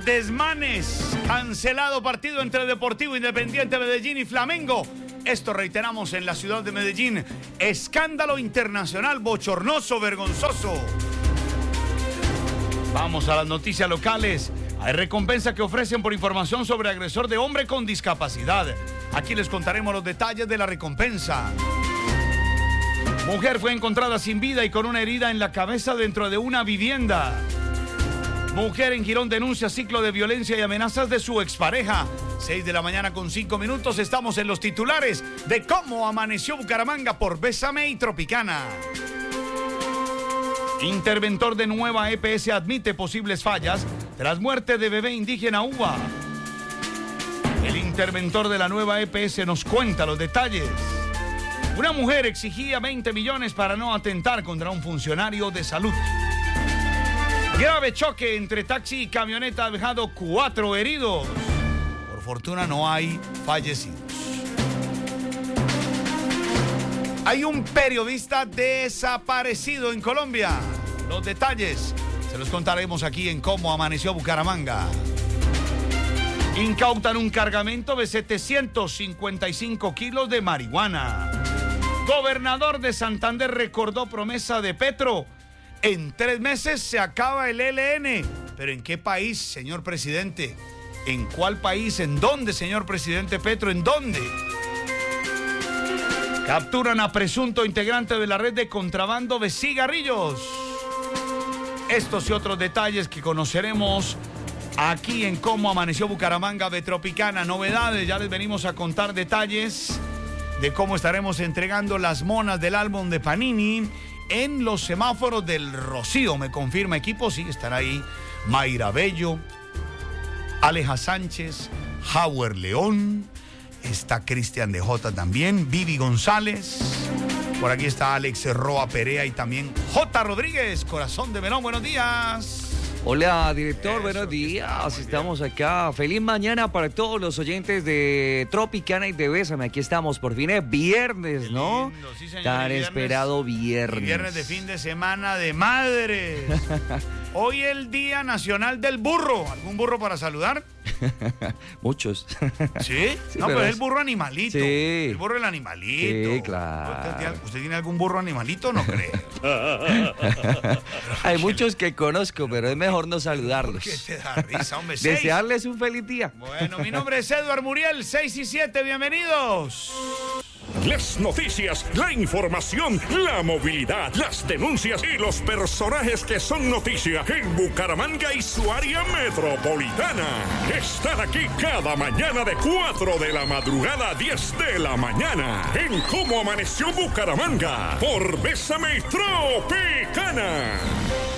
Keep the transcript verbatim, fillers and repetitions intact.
Desmanes, cancelado partido entre Deportivo Independiente Medellín y Flamengo. Esto reiteramos en la ciudad de Medellín. Escándalo internacional, bochornoso, vergonzoso. Vamos a las noticias locales. Hay recompensa que ofrecen por información sobre agresor de hombre con discapacidad. Aquí les contaremos los detalles de la recompensa. Mujer fue encontrada sin vida y con una herida en la cabeza dentro de una vivienda. Mujer en Girón denuncia ciclo de violencia y amenazas de su expareja. seis de la mañana con cinco minutos. Estamos en los titulares de cómo amaneció Bucaramanga por Bésame y Tropicana. Interventor de nueva E P S admite posibles fallas tras muerte de bebé indígena uva. El interventor de la nueva E P S nos cuenta los detalles. Una mujer exigía veinte millones para no atentar contra un funcionario de salud. Grave choque entre taxi y camioneta ha dejado cuatro heridos. Por fortuna no hay fallecidos. Hay un periodista desaparecido en Colombia. Los detalles se los contaremos aquí en Cómo Amaneció Bucaramanga. Incautan un cargamento de setecientos cincuenta y cinco kilos de marihuana. Gobernador de Santander recordó promesa de Petro. En tres meses se acaba el E L N. ¿Pero en qué país, señor presidente? ¿En cuál país? ¿En dónde, señor presidente Petro? ¿En dónde? Capturan a presunto integrante de la red de contrabando de cigarrillos. Estos y otros detalles que conoceremos aquí en Cómo Amaneció Bucaramanga de Tropicana. Novedades, ya les venimos a contar detalles de cómo estaremos entregando las monas del álbum de Panini en los semáforos del Rocío. Me confirma equipo, sí, estará ahí Mayra Bello, Aleja Sánchez, Howard León, está Cristian de Jota también, Vivi González, por aquí está Alex Roa Perea y también J. Rodríguez, Corazón de Melón, buenos días. Hola, director, Eso, buenos días. está, estamos acá. Feliz mañana para todos los oyentes de Tropicana y de Bésame. Aquí estamos, por fin es viernes, ¿no? Lindo, sí, señor, Tan viernes, esperado viernes. Viernes de fin de semana de madres. Hoy el Día Nacional del Burro. ¿Algún burro para saludar? Muchos. ¿Sí? Sí, no, pero, pero es es- el burro animalito. Sí. El burro el animalito. Sí, claro. ¿Usted tiene, usted tiene algún burro animalito? No creo. Hay muchos que conozco, pero es mejor no saludarlos. ¿Qué te da risa, hombre? Seis. Desearles un feliz día. Bueno, mi nombre es Edward Muriel, seis y siete, bienvenidos. Las noticias, la información, la movilidad, las denuncias y los personajes que son noticia en Bucaramanga y su área metropolitana. Están aquí cada mañana de cuatro de la madrugada a diez de la mañana en Cómo Amaneció Bucaramanga por Bésame y Tropicana.